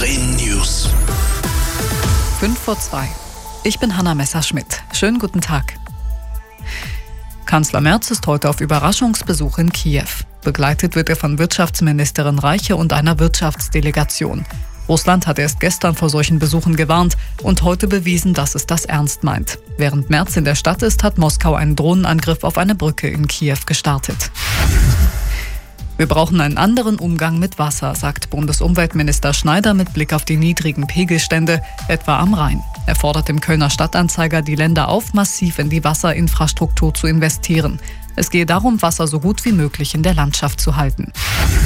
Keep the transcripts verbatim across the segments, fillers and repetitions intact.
Bremen News. fünf vor zwei. Ich bin Hanna Messerschmidt. Schönen guten Tag. Kanzler Merz ist heute auf Überraschungsbesuch in Kiew. Begleitet wird er von Wirtschaftsministerin Reiche und einer Wirtschaftsdelegation. Russland hat erst gestern vor solchen Besuchen gewarnt und heute bewiesen, dass es das ernst meint. Während Merz in der Stadt ist, hat Moskau einen Drohnenangriff auf eine Brücke in Kiew gestartet. Wir brauchen einen anderen Umgang mit Wasser, sagt Bundesumweltminister Schneider mit Blick auf die niedrigen Pegelstände, etwa am Rhein. Er fordert im Kölner Stadtanzeiger die Länder auf, massiv in die Wasserinfrastruktur zu investieren. Es gehe darum, Wasser so gut wie möglich in der Landschaft zu halten.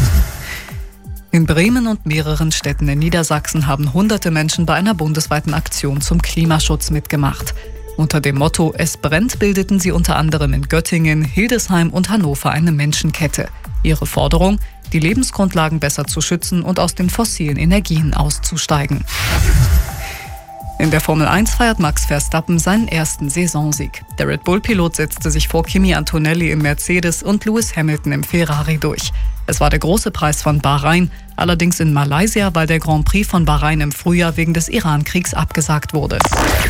In Bremen und mehreren Städten in Niedersachsen haben hunderte Menschen bei einer bundesweiten Aktion zum Klimaschutz mitgemacht. Unter dem Motto "Es brennt" bildeten sie unter anderem in Göttingen, Hildesheim und Hannover eine Menschenkette. Ihre Forderung: die Lebensgrundlagen besser zu schützen und aus den fossilen Energien auszusteigen. In der Formel eins feiert Max Verstappen seinen ersten Saisonsieg. Der Red Bull-Pilot setzte sich vor Kimi Antonelli im Mercedes und Lewis Hamilton im Ferrari durch. Es war der große Preis von Bahrain, allerdings in Malaysia, weil der Grand Prix von Bahrain im Frühjahr wegen des Iran-Kriegs abgesagt wurde.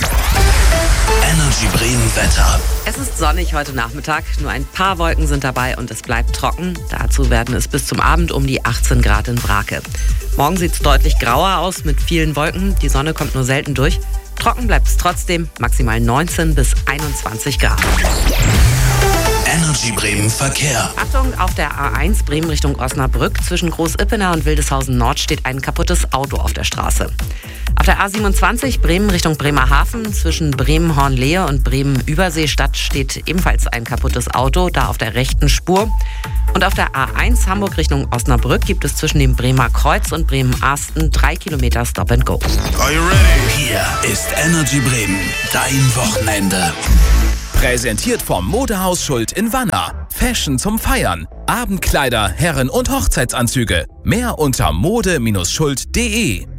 Energy Bremen Wetter. Es ist sonnig heute Nachmittag, nur ein paar Wolken sind dabei und es bleibt trocken. Dazu werden es bis zum Abend um die achtzehn Grad in Wrake. Morgen sieht es deutlich grauer aus mit vielen Wolken, die Sonne kommt nur selten durch. Trocken bleibt es trotzdem, maximal neunzehn bis einundzwanzig Grad. Energy Bremen Verkehr. Achtung, auf der A eins Bremen Richtung Osnabrück zwischen Groß-Ippener und Wildeshausen Nord steht ein kaputtes Auto auf der Straße. Auf der A siebenundzwanzig Bremen Richtung Bremerhaven zwischen Bremen-Hornlehe und Bremen-Überseestadt steht ebenfalls ein kaputtes Auto, da auf der rechten Spur. Und auf der A eins Hamburg Richtung Osnabrück gibt es zwischen dem Bremer Kreuz und Bremen-Arsten drei Kilometer Stop and Go. Are you ready? Hier ist Energy Bremen, dein Wochenende. Präsentiert vom Modehaus Schuld in Wanner. Fashion zum Feiern. Abendkleider, Herren- und Hochzeitsanzüge. Mehr unter mode Bindestrich schuld punkt de.